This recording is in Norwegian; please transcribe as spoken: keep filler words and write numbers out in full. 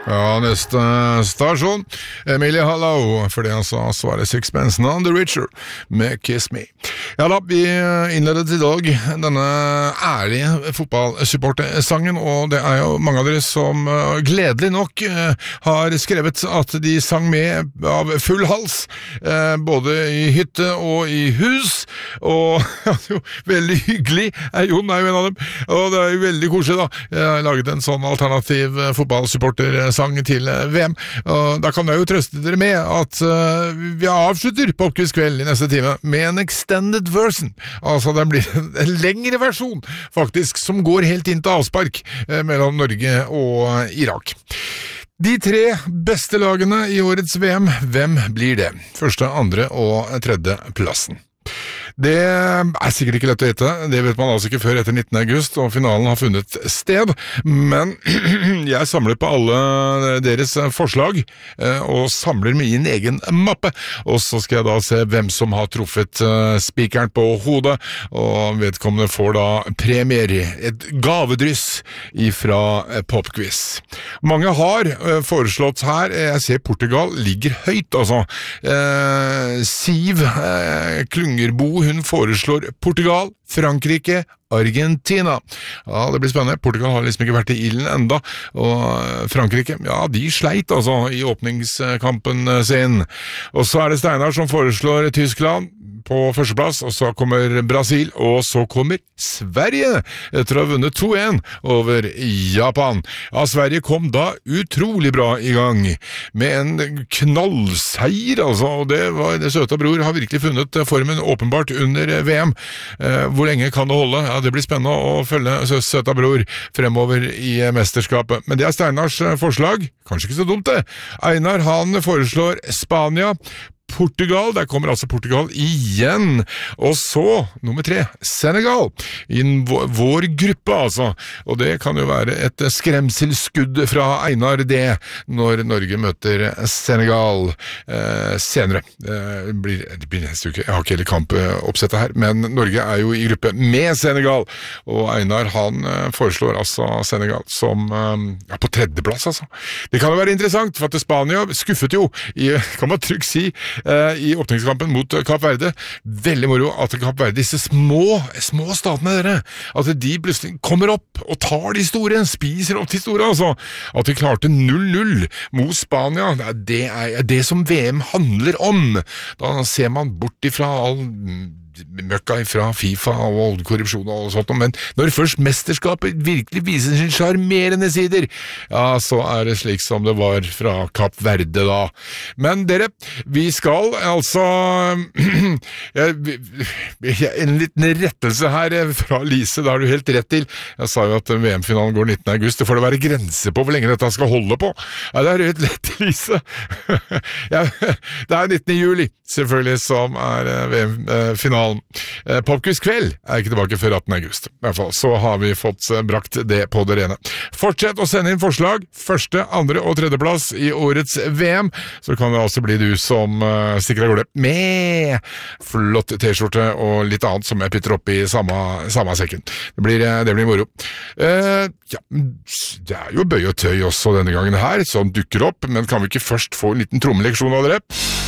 Ja, neste stasjon Emilie Hallau, for det altså svaret Sixpence None the Richer med Kiss Me. Ja da, vi innledet i dag denne ærlige fotballsupportersangen, og det er jo mange av dere som uh, gledelig nok uh, har skrevet at de sang med av full hals, uh, både i hytte og i hus, og ja, jo, veldig hyggelig, Jon er jo en av dem, og det er jo veldig koselig da. Jeg har laget en sånn alternativ uh, fotballsupporter sang til V M, og da kan jeg jo trøste dere med at uh, vi avslutter Popquiz-kveld i neste time med en extended version, altså det blir en lengre versjon faktisk, som går helt inn til avspark uh, mellom Norge og Irak. De tre beste lagene i årets V M, hvem blir det? Første, andre og tredje plassen. Det er sikkert ikke lett å gjette, det vet man altså ikke før etter nittende august, og finalen har funnet sted, men jeg samler på alle deres forslag, og samler med i en egen mappe, og så skal jeg da se hvem som har truffet spikeren på hodet, og vedkommende får da premier, et gavedryss ifra Popquiz. Mange har foreslått her, jeg ser Portugal ligger høyt, altså. Siv Klungerbo, hun foreslår Portugal, Frankrike, Argentina. Ja, det blir spennende. Portugal har liksom ikke vært i ilden enda, og Frankrike, ja, de sleit altså i åpningskampen sin. Og så er det Steinar som foreslår Tyskland på førsteplass, og så kommer Brasil, og så kommer Sverige, etter å ha vunnet to en over Japan. Ja, Sverige kom da utrolig bra i gang, med en knallseier, altså, og det var, det søta bror har virkelig funnet formen åpenbart under V M. Eh, hvor lenge kan det holde? Ja, det blir spennende å følge søta bror fremover i mesterskapet. Men det er Steinars forslag, kanskje ikke så dumt det. Einar, han foreslår Spania, Portugal, der kommer altså Portugal igjen, og så, nummer tre, Senegal, i vår, vår gruppe altså, og det kan jo være et skremselskudd fra Einar det, når Norge møter Senegal eh, senere. Eh, blir, det blir neste uke, jeg har ikke hele kampoppsettet her, men Norge er jo i gruppe med Senegal, og Einar han eh, foreslår altså Senegal som eh, ja, på tredjeplass altså. Det kan jo være interessant, for at Spania skuffet jo, i, kan man trygt si, i åpningskampen mot Kapp Verde. Veldig moro at Kapp Verde, disse små, små statene dere, at de plutselig kommer opp og tar de store, spiser opp de store, altså. At de klarte null null mot Spania, det er det som V M handler om. Da ser man bort ifra all møkka fra FIFA og korrupsjon og sånt, men når først mesterskapet virkelig viser sin charmerende sider, ja, så er det slik som det var fra Kapp Verde da. Men dere, vi skal altså en liten rettelse her fra Lise, da har du helt rett til. Jeg sa jo at V M-finalen går nittende august, det får det være grense på hvor lenge dette skal holde på. Ja, det er helt lett, Lise. Ja, det er nittende juli, selvfølgelig, som er V M-finalen. Popquiz-kveld er ikke tilbake før attende august. I hvert fall så har vi fått brakt det på det rene. Fortsett å sende inn forslag. Første, andre og tredjeplass i årets V M. Så kan det altså bli du som uh, stikker av gårde med flott t-skjorte og litt annet som jeg pitter opp i samme, samme sekken. Det blir, det blir moro. Uh, ja, det er jo bøy og tøy også denne gangen her, som dukker opp, men kan vi ikke først få en liten trommeleksjon av dere?